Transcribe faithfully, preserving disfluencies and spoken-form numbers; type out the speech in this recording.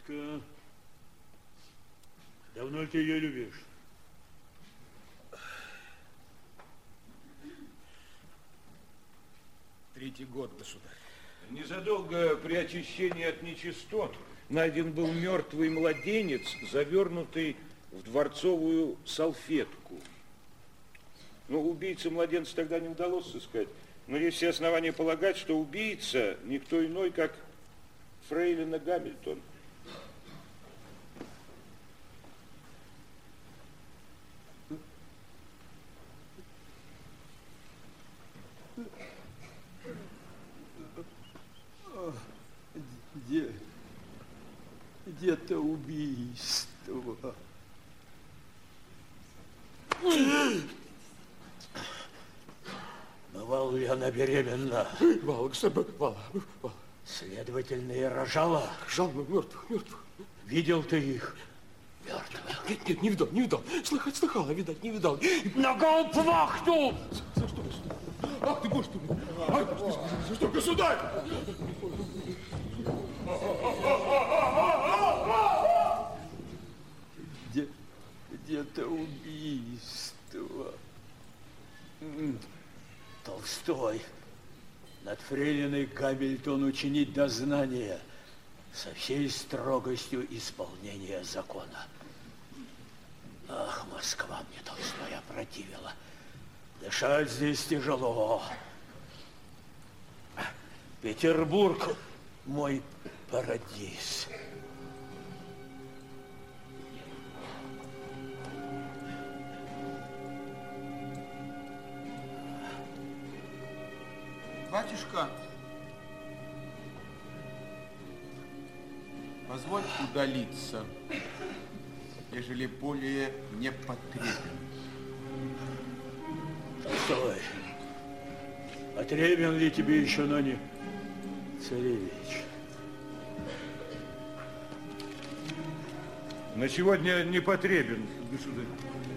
Детка, давно ли ты ее любишь? Третий год, государь. Незадолго при очищении от нечистот найден был мертвый младенец, завернутый в дворцовую салфетку. Ну, убийцы младенца тогда не удалось сыскать, но есть все основания полагать, что убийца никто иной, как фрейлина Гамильтон. Где, где-то убийство. Бывала ли она беременна? Бывала, государь, бывала, бывала. Следовательно, и рожала. Рожала, но мертвых, мертвых. Видел ты их? Мертвых. Нет, нет, не видал, не видал. Слыхать, слыхала, видать, не видал. На гауптвахту! За, за что, государь? Ах ты, боже ты мой! Ай, за что, государь? Где, где-то убийство. Толстой. Над фрейлиной Гамильтон учинить дознание со всей строгостью исполнения закона. Ах, Москва мне Толстой опротивила. Дышать здесь тяжело. Петербург мой парадиз. Батюшка, позволь удалиться, ежели более не потребен. Стой. Потребен ли тебе еще, но не царевич? На сегодня не потребен, государь.